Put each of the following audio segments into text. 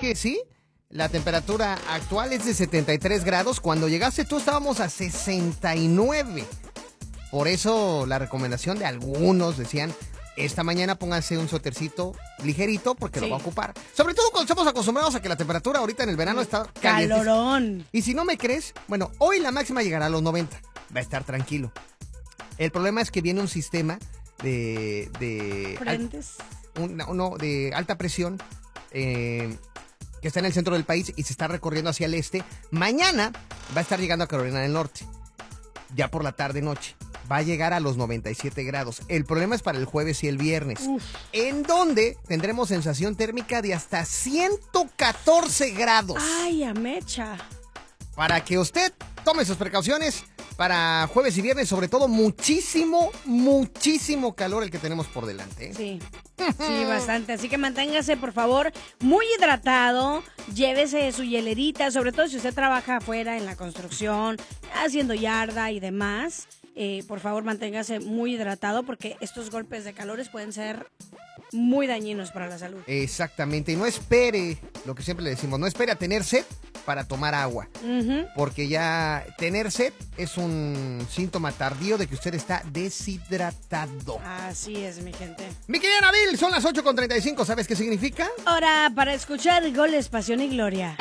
que sí, la temperatura actual es de 73 grados. Cuando llegaste tú estábamos a 69. Por eso la recomendación de algunos decían, esta mañana pónganse un suétercito ligerito porque lo va a ocupar. Sobre todo cuando estamos acostumbrados a que la temperatura ahorita en el verano está caliente. Calorón. Y si no me crees, bueno, hoy la máxima llegará a los 90. Va a estar tranquilo. El problema es que viene un sistema de alta presión que está en el centro del país y se está recorriendo hacia el este. Mañana va a estar llegando a Carolina del Norte, ya por la tarde-noche. Va a llegar a los 97 grados. El problema es para el jueves y el viernes, en donde tendremos sensación térmica de hasta 114 grados. ¡Ay, amecha! Para que usted tome sus precauciones para jueves y viernes, sobre todo muchísimo calor el que tenemos por delante, ¿eh? Sí, sí, bastante. Así que manténgase, por favor, muy hidratado. Llévese su hielerita, sobre todo si usted trabaja afuera en la construcción, haciendo yarda y demás. Por favor, manténgase muy hidratado porque estos golpes de calores pueden ser muy dañinos para la salud. Exactamente, y no espere, lo que siempre le decimos, no espere a tener sed para tomar agua, porque ya tener sed es un síntoma tardío de que usted está deshidratado. Así es, mi gente. Mi querida Nabil, son las 8:35, ¿sabes qué significa? Hora para escuchar Goles, Pasión y Gloria.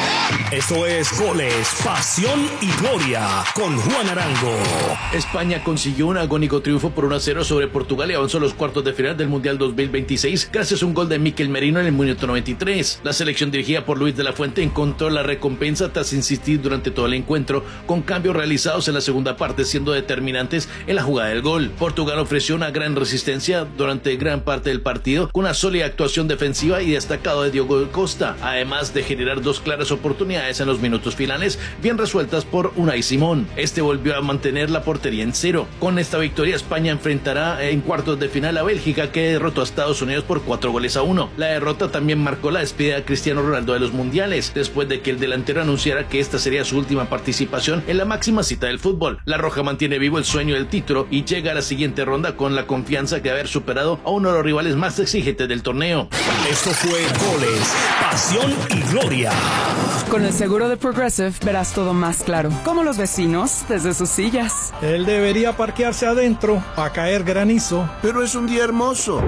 Esto es Goles, Pasión y Gloria con Juan Arango. España consiguió un agónico triunfo por 1-0 sobre Portugal y avanzó a los cuartos de final del Mundial 2026 gracias a un gol de Mikel Merino en el minuto 93. La selección dirigida por Luis de la Fuente encontró la recompensa tras insistir durante todo el encuentro, con cambios realizados en la segunda parte siendo determinantes en la jugada del gol. Portugal ofreció una gran resistencia durante gran parte del partido con una sólida actuación defensiva y destacado de Diogo Costa, además de generar dos claras oportunidades en los minutos finales bien resueltas por Unai Simón. Este volvió a mantener la portería en cero. Con esta victoria España enfrentará en cuartos de final a Bélgica, que derrotó a Estados Unidos por 4-1. La derrota también marcó la despedida de Cristiano Ronaldo de los mundiales, después de que el delantero anunciara que esta sería su última participación en la máxima cita del fútbol. La Roja mantiene vivo el sueño del título y llega a la siguiente ronda con la confianza de haber superado a uno de los rivales más exigentes del torneo. Esto fue Goles, Pasión y Gloria. Con el seguro de Progressive verás todo más claro, como los vecinos desde sus sillas. Él debería parquearse adentro para caer granizo. Pero es un día hermoso.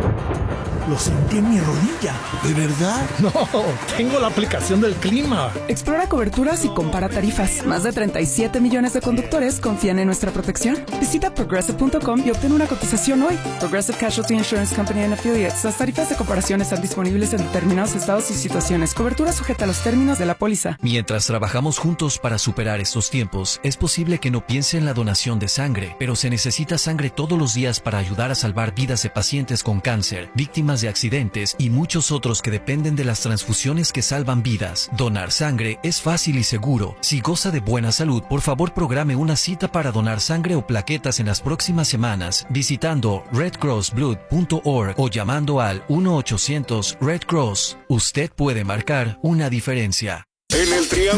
Lo sentí en mi rodilla. ¿De verdad? No, tengo la aplicación del clima. Explora coberturas y compara tarifas. Más de 37 millones de conductores confían en nuestra protección. Visita Progressive.com y obtén una cotización hoy. Progressive Casualty Insurance Company and Affiliates. Las tarifas de comparación están disponibles en determinados estados y situaciones. Cobertura sujeta a los términos de la póliza. Mientras trabajamos juntos para superar estos tiempos, es posible que no piense en la donación de sangre, pero se necesita sangre todos los días para ayudar a salvar vidas de pacientes con cáncer, víctimas de accidentes y muchos otros que dependen de las transfusiones que salvan vidas. Donar sangre es fácil y seguro. Si goza de buena salud, por favor programe una cita para donar sangre o plaquetas en las próximas semanas visitando redcrossblood.org o llamando al 1-800-RED-CROSS. Usted puede marcar una diferencia. En el Triángulo